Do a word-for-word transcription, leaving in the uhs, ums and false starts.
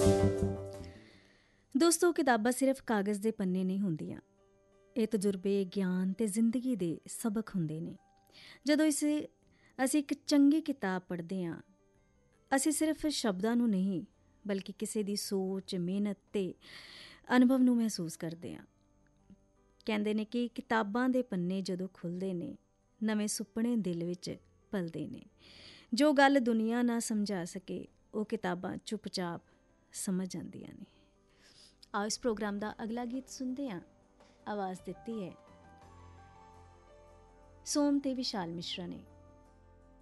ਦੋਸਤੋ, ਕਿਤਾਬਾਂ ਸਿਰਫ ਕਾਗਜ਼ ਦੇ ਪੰਨੇ ਨਹੀਂ ਹੁੰਦੀਆਂ। ਇਹ ਤਜਰਬੇ, ਗਿਆਨ ਅਤੇ ਜ਼ਿੰਦਗੀ ਦੇ ਸਬਕ ਹੁੰਦੇ ਨੇ। ਜਦੋਂ ਇਸ ਅਸੀਂ ਇੱਕ ਚੰਗੀ ਕਿਤਾਬ ਪੜ੍ਹਦੇ ਹਾਂ, ਅਸੀਂ ਸਿਰਫ ਸ਼ਬਦਾਂ ਨੂੰ ਨਹੀਂ ਬਲਕਿ ਕਿਸੇ ਦੀ ਸੋਚ, ਮਿਹਨਤ ਅਤੇ ਅਨੁਭਵ ਨੂੰ ਮਹਿਸੂਸ ਕਰਦੇ ਹਾਂ। ਕਹਿੰਦੇ ਨੇ ਕਿ ਕਿਤਾਬਾਂ ਦੇ ਪੰਨੇ ਜਦੋਂ ਖੁੱਲ੍ਹਦੇ ਨੇ, ਨਵੇਂ ਸੁਪਨੇ ਦਿਲ ਵਿੱਚ ਪਲਦੇ ਨੇ। ਜੋ ਗੱਲ ਦੁਨੀਆ ਨਾ ਸਮਝਾ ਸਕੇ, ਉਹ ਕਿਤਾਬਾਂ ਚੁੱਪਚਾਪ ਸਮਝ ਜਾਂਦੀਆਂ ਨੇ। ਆਓ ਇਸ ਪ੍ਰੋਗਰਾਮ ਦਾ ਅਗਲਾ ਗੀਤ ਸੁਣਦੇ ਹਾਂ। ਆਵਾਜ਼ ਦਿੱਤੀ ਹੈ ਸੋਮ ਤੇ ਵਿਸ਼ਾਲ ਮਿਸ਼ਰਾ ਨੇ।